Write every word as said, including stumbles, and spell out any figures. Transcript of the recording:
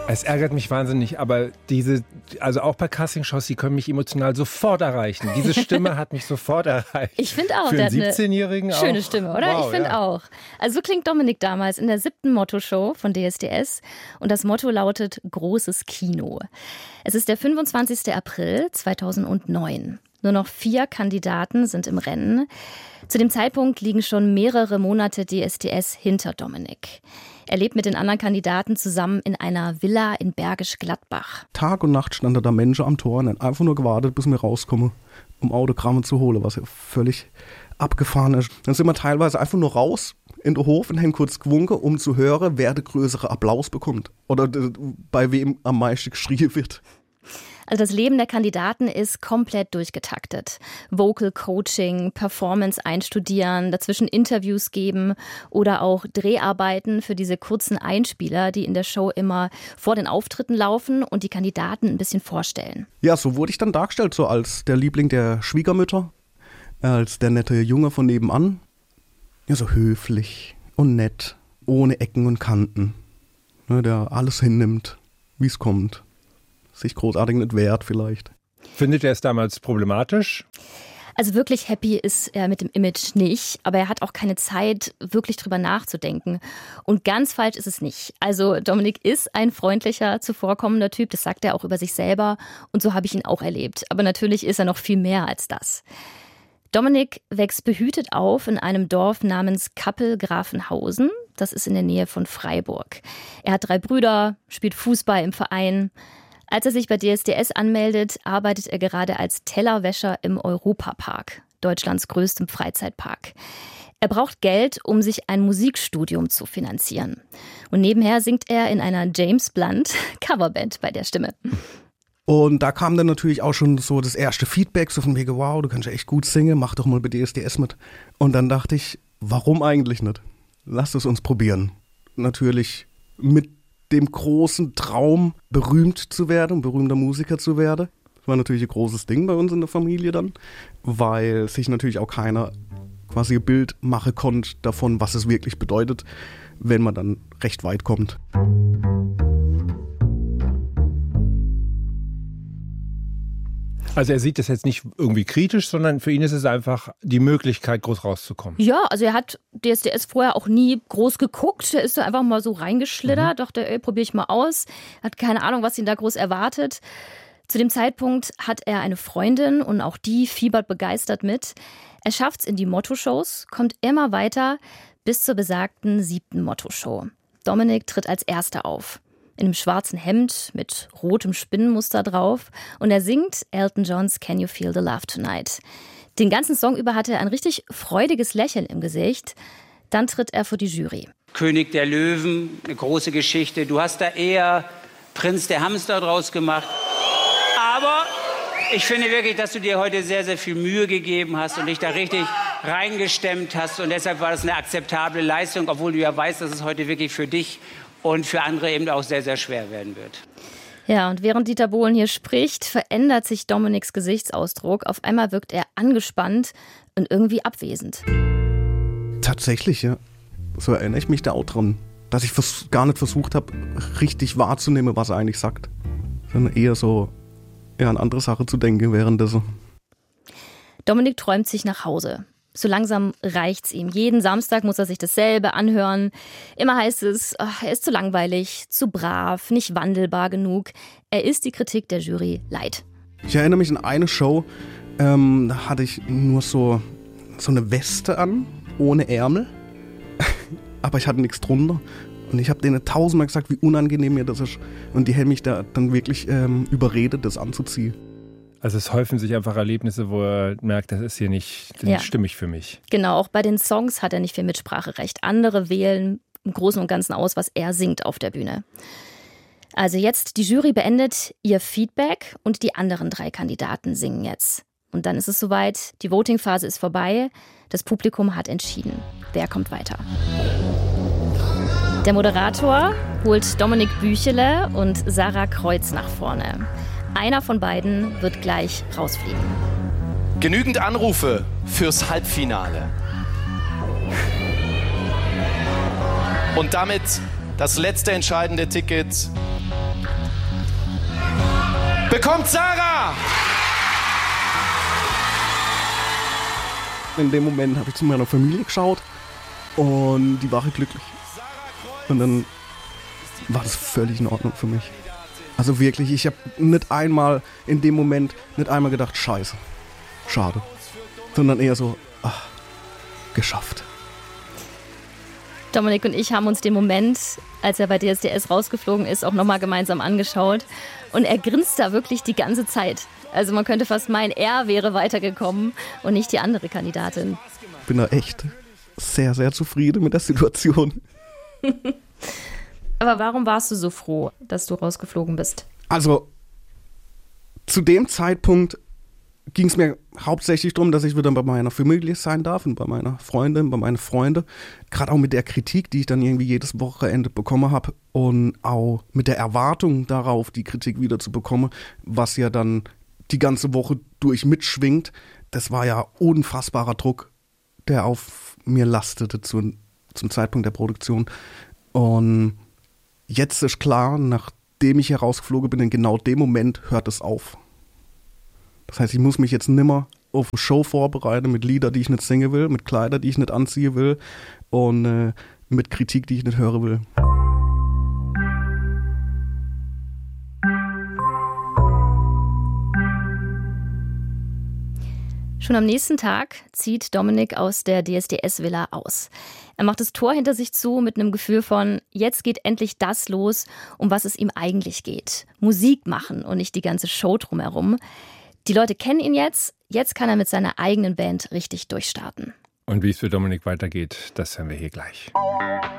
Es ärgert mich wahnsinnig, aber diese, also auch bei Castingshows, die können mich emotional sofort erreichen. Diese Stimme hat mich sofort erreicht. Ich finde auch, für der einen hat siebzehnjährigen eine schöne auch. Stimme, oder? Wow, ich finde ja. auch. Also so klingt Dominik damals in der siebten Motto-Show von D S D S und das Motto lautet Großes Kino. Es ist der fünfundzwanzigster April zweitausendneun. Nur noch vier Kandidaten sind im Rennen. Zu dem Zeitpunkt liegen schon mehrere Monate D S D S hinter Dominik. Er lebt mit den anderen Kandidaten zusammen in einer Villa in Bergisch Gladbach. Tag und Nacht standen da Menschen am Tor und haben einfach nur gewartet, bis wir rauskommen, um Autogramme zu holen, was ja völlig abgefahren ist. Dann sind wir teilweise einfach nur raus in den Hof und haben kurz gewunken, um zu hören, wer den größeren Applaus bekommt. Oder bei wem am meisten geschrien wird. Also das Leben der Kandidaten ist komplett durchgetaktet. Vocal Coaching, Performance einstudieren, dazwischen Interviews geben oder auch Dreharbeiten für diese kurzen Einspieler, die in der Show immer vor den Auftritten laufen und die Kandidaten ein bisschen vorstellen. Ja, so wurde ich dann dargestellt, so als der Liebling der Schwiegermütter, als der nette Junge von nebenan. Ja, so höflich und nett, ohne Ecken und Kanten, ne, der alles hinnimmt, wie es kommt. Sich großartig nicht wehrt vielleicht. Findet er es damals problematisch? Also wirklich happy ist er mit dem Image nicht, aber er hat auch keine Zeit, wirklich drüber nachzudenken. Und ganz falsch ist es nicht. Also Dominik ist ein freundlicher, zuvorkommender Typ, das sagt er auch über sich selber und so habe ich ihn auch erlebt. Aber natürlich ist er noch viel mehr als das. Dominik wächst behütet auf in einem Dorf namens Kappel-Grafenhausen. Das ist in der Nähe von Freiburg. Er hat drei Brüder, spielt Fußball im Verein. Als er sich bei D S D S anmeldet, arbeitet er gerade als Tellerwäscher im Europapark, Deutschlands größtem Freizeitpark. Er braucht Geld, um sich ein Musikstudium zu finanzieren. Und nebenher singt er in einer James Blunt Coverband bei der Stimme. Und da kam dann natürlich auch schon so das erste Feedback, so von wegen, wow, du kannst ja echt gut singen, mach doch mal bei D S D S mit. Und dann dachte ich, warum eigentlich nicht? Lass es uns probieren. Natürlich mit dem großen Traum, berühmt zu werden, berühmter Musiker zu werden. Das war natürlich ein großes Ding bei uns in der Familie dann, weil sich natürlich auch keiner quasi ein Bild machen konnte davon, was es wirklich bedeutet, wenn man dann recht weit kommt. Also er sieht das jetzt nicht irgendwie kritisch, sondern für ihn ist es einfach die Möglichkeit, groß rauszukommen. Ja, also er hat D S D S vorher auch nie groß geguckt. Er ist da einfach mal so reingeschlittert, mhm. dachte, ey, probiere ich mal aus. Hat keine Ahnung, was ihn da groß erwartet. Zu dem Zeitpunkt hat er eine Freundin und auch die fiebert begeistert mit. Er schafft's in die Motto-Shows, kommt immer weiter bis zur besagten siebten Motto-Show. Dominik tritt als Erster auf. In einem schwarzen Hemd mit rotem Spinnenmuster drauf. Und er singt Elton Johns Can You Feel the Love Tonight. Den ganzen Song über hatte er ein richtig freudiges Lächeln im Gesicht. Dann tritt er vor die Jury. König der Löwen, eine große Geschichte. Du hast da eher Prinz der Hamster draus gemacht. Aber ich finde wirklich, dass du dir heute sehr, sehr viel Mühe gegeben hast und dich da richtig reingestemmt hast. Und deshalb war das eine akzeptable Leistung, obwohl du ja weißt, dass es heute wirklich für dich und für andere eben auch sehr, sehr schwer werden wird. Ja, und während Dieter Bohlen hier spricht, verändert sich Dominiks Gesichtsausdruck. Auf einmal wirkt er angespannt und irgendwie abwesend. Tatsächlich, ja. So erinnere ich mich da auch dran, dass ich vers- gar nicht versucht habe, richtig wahrzunehmen, was er eigentlich sagt. Sondern eher so eher an andere Sachen zu denken währenddessen. Dominik träumt sich nach Hause. So langsam reicht's ihm. Jeden Samstag muss er sich dasselbe anhören. Immer heißt es, ach, er ist zu langweilig, zu brav, nicht wandelbar genug. Er ist die Kritik der Jury leid. Ich erinnere mich an eine Show, ähm, da hatte ich nur so, so eine Weste an, ohne Ärmel. Aber ich hatte nichts drunter. Und ich habe denen tausendmal gesagt, wie unangenehm mir das ist. Und die haben mich da dann wirklich ähm, überredet, das anzuziehen. Also es häufen sich einfach Erlebnisse, wo er merkt, das ist hier nicht, nicht ja. stimmig für mich. Genau, auch bei den Songs hat er nicht viel Mitspracherecht. Andere wählen im Großen und Ganzen aus, was er singt auf der Bühne. Also jetzt, die Jury beendet ihr Feedback und die anderen drei Kandidaten singen jetzt. Und dann ist es soweit, die Voting-Phase ist vorbei, das Publikum hat entschieden. Wer kommt weiter? Der Moderator holt Dominik Büchele und Sarah Kreuz nach vorne. Einer von beiden wird gleich rausfliegen. Genügend Anrufe fürs Halbfinale. Und damit das letzte entscheidende Ticket kommt Sarah! In dem Moment habe ich zu meiner Familie geschaut und die waren glücklich. Und dann war das völlig in Ordnung für mich. Also wirklich, ich habe nicht einmal in dem Moment, nicht einmal gedacht, scheiße, schade. Sondern eher so, ach, geschafft. Dominik und ich haben uns den Moment, als er bei D S D S rausgeflogen ist, auch nochmal gemeinsam angeschaut. Und er grinst da wirklich die ganze Zeit. Also man könnte fast meinen, er wäre weitergekommen und nicht die andere Kandidatin. Ich bin da echt sehr, sehr zufrieden mit der Situation. Aber warum warst du so froh, dass du rausgeflogen bist? Also, zu dem Zeitpunkt ging es mir hauptsächlich darum, dass ich wieder bei meiner Familie sein darf und bei meiner Freundin, bei meinen Freunden. Gerade auch mit der Kritik, die ich dann irgendwie jedes Wochenende bekommen habe und auch mit der Erwartung darauf, die Kritik wieder zu bekommen, was ja dann die ganze Woche durch mitschwingt. Das war ja unfassbarer Druck, der auf mir lastete zu, zum Zeitpunkt der Produktion. Und jetzt ist klar, nachdem ich herausgeflogen bin, in genau dem Moment hört es auf. Das heißt, ich muss mich jetzt nimmer auf eine Show vorbereiten mit Liedern, die ich nicht singen will, mit Kleidern, die ich nicht anziehen will und äh, mit Kritik, die ich nicht hören will. Schon am nächsten Tag zieht Dominik aus der D S D S-Villa aus. Er macht das Tor hinter sich zu mit einem Gefühl von, jetzt geht endlich das los, um was es ihm eigentlich geht. Musik machen und nicht die ganze Show drumherum. Die Leute kennen ihn jetzt, jetzt kann er mit seiner eigenen Band richtig durchstarten. Und wie es für Dominik weitergeht, das hören wir hier gleich.